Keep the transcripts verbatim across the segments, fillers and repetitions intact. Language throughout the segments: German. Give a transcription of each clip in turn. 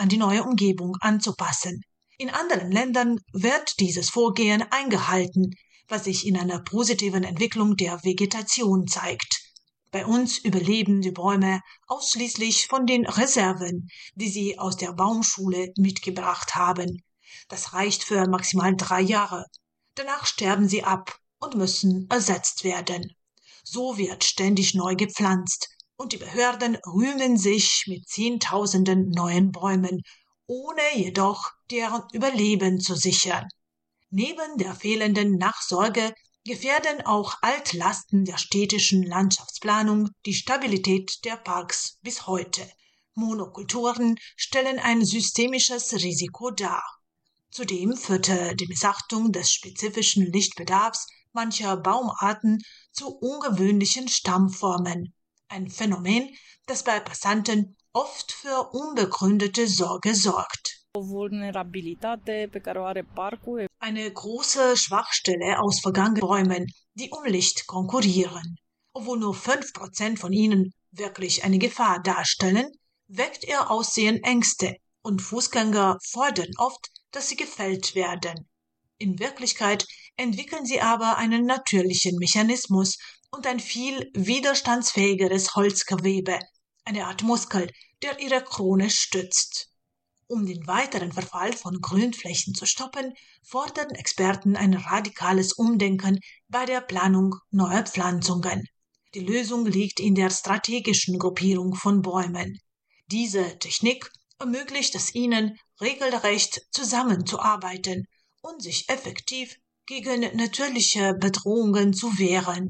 an die neue Umgebung anzupassen. In anderen Ländern wird dieses Vorgehen eingehalten, was sich in einer positiven Entwicklung der Vegetation zeigt. Bei uns überleben die Bäume ausschließlich von den Reserven, die sie aus der Baumschule mitgebracht haben. Das reicht für maximal drei Jahre. Danach sterben sie ab und müssen ersetzt werden. So wird ständig neu gepflanzt und die Behörden rühmen sich mit Zehntausenden neuen Bäumen, ohne jedoch deren Überleben zu sichern. Neben der fehlenden Nachsorge gefährden auch Altlasten der städtischen Landschaftsplanung die Stabilität der Parks bis heute. Monokulturen stellen ein systemisches Risiko dar. Zudem führte die Missachtung des spezifischen Lichtbedarfs mancher Baumarten zu ungewöhnlichen Stammformen. Ein Phänomen, das bei Passanten oft für unbegründete Sorge sorgt. Eine große Schwachstelle aus vergangenen Bäumen, die um Licht konkurrieren. Obwohl nur fünf Prozent von ihnen wirklich eine Gefahr darstellen, weckt ihr Aussehen Ängste und Fußgänger fordern oft, dass sie gefällt werden. In Wirklichkeit entwickeln sie aber einen natürlichen Mechanismus und ein viel widerstandsfähigeres Holzgewebe, eine Art Muskel, der ihre Krone stützt. Um den weiteren Verfall von Grünflächen zu stoppen, fordern Experten ein radikales Umdenken bei der Planung neuer Pflanzungen. Die Lösung liegt in der strategischen Gruppierung von Bäumen. Diese Technik ermöglicht es ihnen, regelrecht zusammenzuarbeiten und sich effektiv gegen natürliche Bedrohungen zu wehren.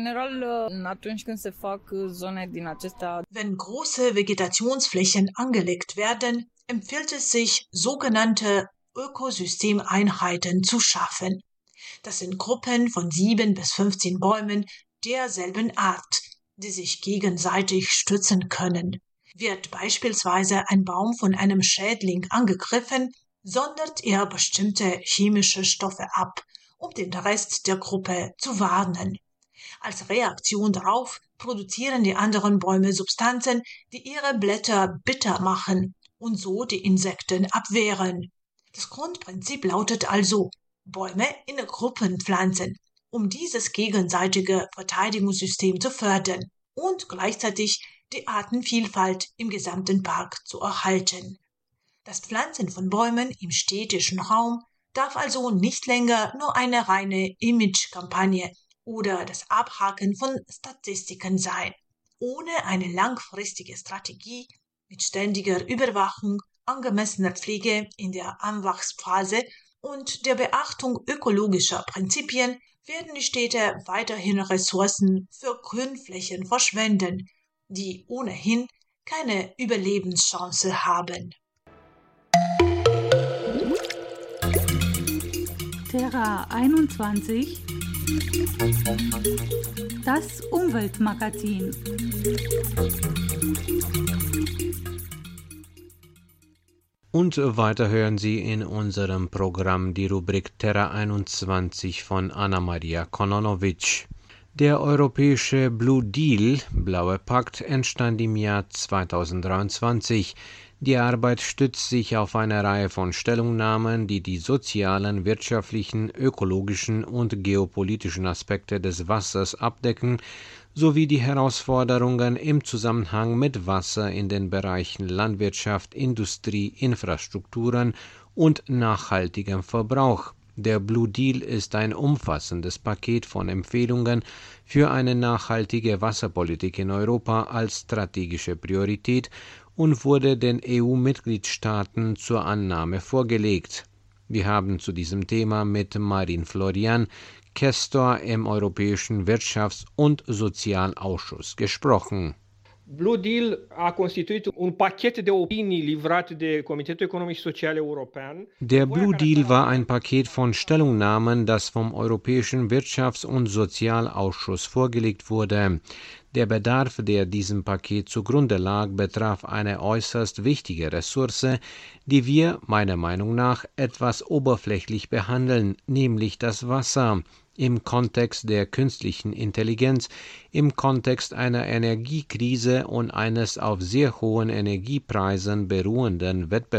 Wenn große Vegetationsflächen angelegt werden, empfiehlt es sich, sogenannte Ökosystemeinheiten zu schaffen. Das sind Gruppen von sieben bis fünfzehn Bäumen derselben Art, die sich gegenseitig stützen können. Wird beispielsweise ein Baum von einem Schädling angegriffen, sondert er bestimmte chemische Stoffe ab, um den Rest der Gruppe zu warnen. Als Reaktion darauf produzieren die anderen Bäume Substanzen, die ihre Blätter bitter machen und so die Insekten abwehren. Das Grundprinzip lautet also, Bäume in Gruppen pflanzen, um dieses gegenseitige Verteidigungssystem zu fördern und gleichzeitig die Artenvielfalt im gesamten Park zu erhalten. Das Pflanzen von Bäumen im städtischen Raum darf also nicht länger nur eine reine Imagekampagne oder das Abhaken von Statistiken sein. Ohne eine langfristige Strategie mit ständiger Überwachung, angemessener Pflege in der Anwachsphase und der Beachtung ökologischer Prinzipien werden die Städte weiterhin Ressourcen für Grünflächen verschwenden, die ohnehin keine Überlebenschance haben. Terra einundzwanzig, das Umweltmagazin. Und weiter hören Sie in unserem Programm die Rubrik Terra einundzwanzig von Anna-Maria Kononovic. Der europäische Blue Deal, Blaue Pakt, entstand im Jahr zweitausenddreiundzwanzig. Die Arbeit stützt sich auf eine Reihe von Stellungnahmen, die die sozialen, wirtschaftlichen, ökologischen und geopolitischen Aspekte des Wassers abdecken, sowie die Herausforderungen im Zusammenhang mit Wasser in den Bereichen Landwirtschaft, Industrie, Infrastrukturen und nachhaltigem Verbrauch. Der Blue Deal ist ein umfassendes Paket von Empfehlungen für eine nachhaltige Wasserpolitik in Europa als strategische Priorität und wurde den E U-Mitgliedstaaten zur Annahme vorgelegt. Wir haben zu diesem Thema mit Marin Florian, Questor im Europäischen Wirtschafts- und Sozialausschuss, gesprochen. Blue Deal a constituit un pachet de opinii livrat de Comitetul Economic și Social European. Der Blue Deal war ein Paket von Stellungnahmen, das vom Europäischen Wirtschafts- und Sozialausschuss vorgelegt wurde. Der Bedarf, der diesem Paket zugrunde lag, betraf eine äußerst wichtige Ressource, die wir, meiner Meinung nach, etwas oberflächlich behandeln, nämlich das Wasser. Im Kontext der künstlichen Intelligenz, im Kontext einer Energiekrise und eines auf sehr hohen Energiepreisen beruhenden Wettbewerbs